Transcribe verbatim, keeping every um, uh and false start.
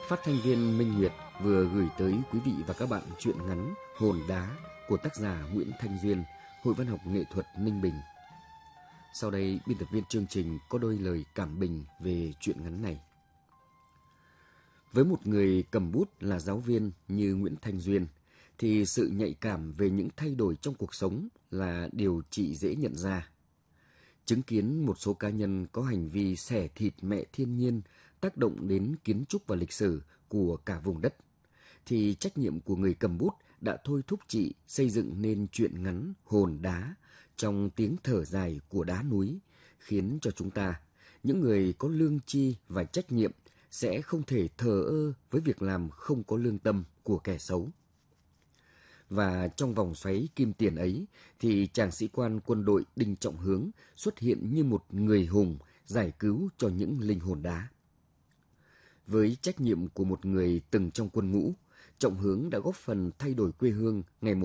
Phát thanh viên Minh Nguyệt vừa gửi tới quý vị và các bạn truyện ngắn Hồn Đá của tác giả Nguyễn Thanh Duyên, Hội Văn học Nghệ thuật Ninh Bình. Sau đây, biên tập viên chương trình có đôi lời cảm bình về truyện ngắn này. Với một người cầm bút là giáo viên như Nguyễn Thanh Duyên, thì sự nhạy cảm về những thay đổi trong cuộc sống là điều chị dễ nhận ra. Chứng kiến một số cá nhân có hành vi xẻ thịt mẹ thiên nhiên tác động đến kiến trúc và lịch sử của cả vùng đất, thì trách nhiệm của người cầm bút đã thôi thúc chị xây dựng nên truyện ngắn Hồn Đá trong tiếng thở dài của đá núi, khiến cho chúng ta, những người có lương tri và trách nhiệm, sẽ không thể thờ ơ với việc làm không có lương tâm của kẻ xấu. Và trong vòng xoáy kim tiền ấy thì chàng sĩ quan quân đội Đinh Trọng Hướng xuất hiện như một người hùng giải cứu cho những linh hồn đá. Với trách nhiệm của một người từng trong quân ngũ, Trọng Hướng đã góp phần thay đổi quê hương ngày một